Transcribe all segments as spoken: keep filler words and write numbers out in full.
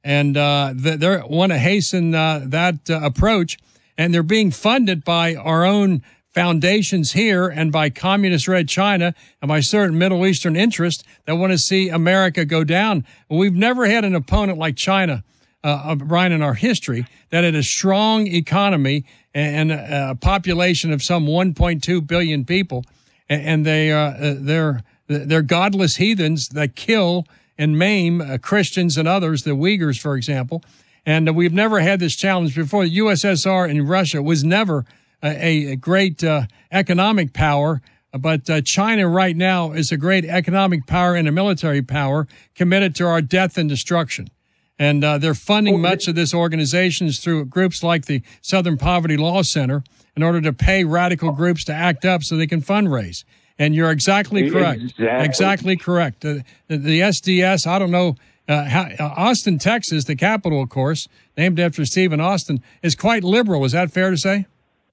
and uh, they want to hasten uh, that uh, approach, and they're being funded by our own foundations here and by communist-led China and by certain Middle Eastern interests that want to see America go down. We've never had an opponent like China, uh, Brian, in our history that had a strong economy and a population of some one point two billion people, and they uh, they're they're godless heathens that kill and maim uh, Christians and others, the Uyghurs, for example. And uh, we've never had this challenge before. The U S S R and Russia was never a, a great uh, economic power, but uh, China right now is a great economic power and a military power committed to our death and destruction. And uh, they're funding much of this organizations through groups like the Southern Poverty Law Center in order to pay radical groups to act up so they can fundraise. And you're exactly correct. Exactly, exactly correct. Uh, the, the S D S, I don't know, uh, how, uh, Austin, Texas, the capital, of course, named after Stephen Austin, is quite liberal. Is that fair to say?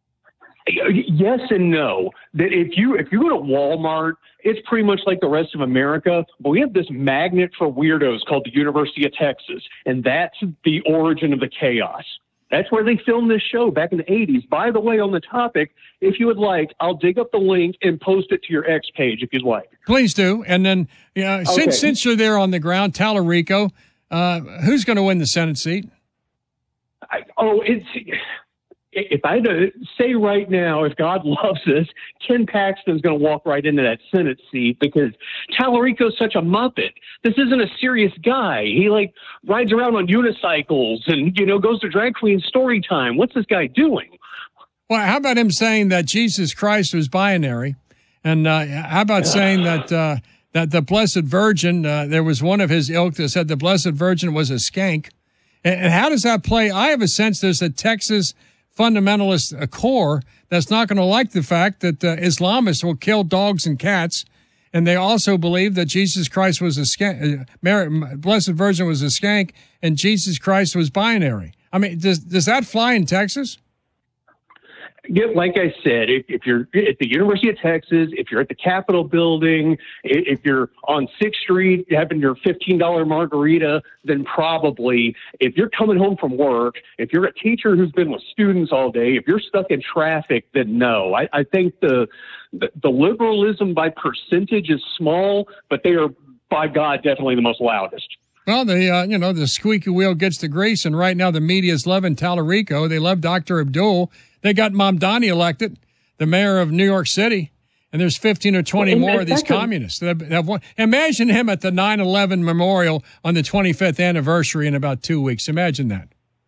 Yes and no. That if you if you go to Walmart, it's pretty much like the rest of America, but we have this magnet for weirdos called the University of Texas, and that's the origin of the chaos. That's where they filmed this show back in the eighties. By the way, on the topic, if you would like, I'll dig up the link and post it to your X page if you'd like. Please do. And then, you know, okay. since since you're there on the ground, Tallarico, uh, who's going to win the Senate seat? I, oh, it's if I had to say right now, if God loves us, Ken Paxton's going to walk right into that Senate seat because Tallarico's such a muppet. This isn't a serious guy. He like rides around on unicycles and, you know, goes to drag queen story time. What's this guy doing? Well, how about him saying that Jesus Christ was binary? And uh, how about saying that uh, that the Blessed Virgin, uh, there was one of his ilk that said the Blessed Virgin was a skank. And, and how does that play? I have a sense there's a Texas fundamentalist uh, core that's not going to like the fact that uh, Islamists will kill dogs and cats, and they also believe that Jesus Christ was a skank, uh, Mary, Blessed Virgin was a skank, and Jesus Christ was binary. I mean, does does that fly in Texas? Yeah, like I said, if, if you're at the University of Texas, if you're at the Capitol building, if you're on sixth Street having your fifteen dollar margarita, then probably if you're coming home from work, if you're a teacher who's been with students all day, if you're stuck in traffic, then no. I, I think the, the the liberalism by percentage is small, but they are, by God, definitely the most loudest. Well, the uh, you know, the squeaky wheel gets the grease, and right now the media is loving Tallarico. They love Doctor Abdul. They got Mamdani elected, the mayor of New York City, and there's fifteen or twenty well, more of these communists. That have one. Imagine him at the nine eleven memorial on the twenty-fifth anniversary in about two weeks. Imagine that.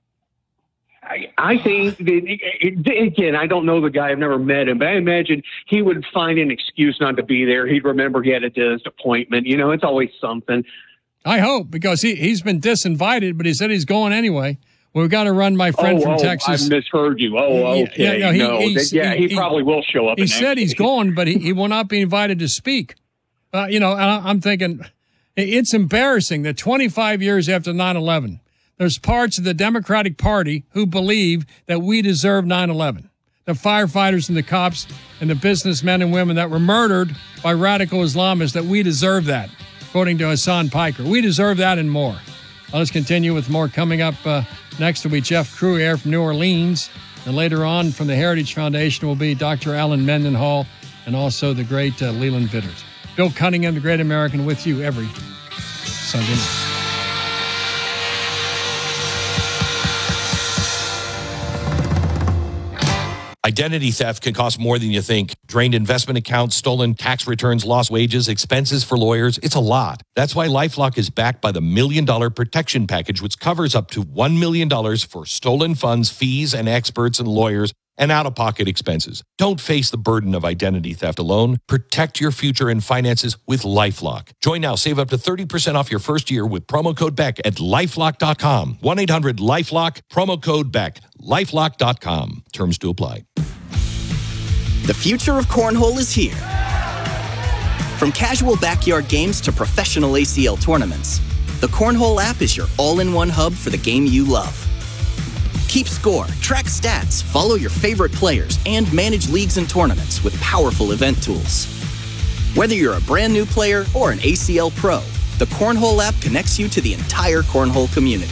I, I think, that, again, I don't know the guy. I've never met him, but I imagine he would find an excuse not to be there. He'd remember he had a dentist appointment. You know, it's always something. I hope, because he, he's been disinvited, but he said he's going anyway. We've got to run my friend oh, from oh, Texas. I misheard you. Oh, okay. Yeah, no, he, no, he's, yeah, he, he probably will show up. He said he's going, but he, he will not be invited to speak. Uh, you know, and I'm thinking it's embarrassing that twenty-five years after nine eleven, there's parts of the Democratic Party who believe that we deserve nine eleven. The firefighters and the cops and the businessmen and women that were murdered by radical Islamists, that we deserve that, according to Hassan Piker. We deserve that and more. Well, let's continue with more coming up. Uh, next will be Jeff Crouier from New Orleans. And later on from the Heritage Foundation will be Doctor Alan Mendenhall and also the great uh, Leland Vitters. Bill Cunningham, the Great American, with you every Sunday night. Identity theft can cost more than you think. Drained investment accounts, stolen tax returns, lost wages, expenses for lawyers. It's a lot. That's why LifeLock is backed by the Million Dollar Protection Package, which covers up to one million dollars for stolen funds, fees, and experts and lawyers, and out-of-pocket expenses. Don't face the burden of identity theft alone. Protect your future and finances with LifeLock. Join now. Save up to thirty percent off your first year with promo code Beck at lifelock dot com. one eight hundred lifelock, promo code Beck, lifelock dot com. Terms to apply. The future of cornhole is here. From casual backyard games to professional A C L tournaments, the Cornhole app is your all-in-one hub for the game you love. Keep score, track stats, follow your favorite players, and manage leagues and tournaments with powerful event tools. Whether you're a brand new player or an A C L pro, the Cornhole app connects you to the entire cornhole community.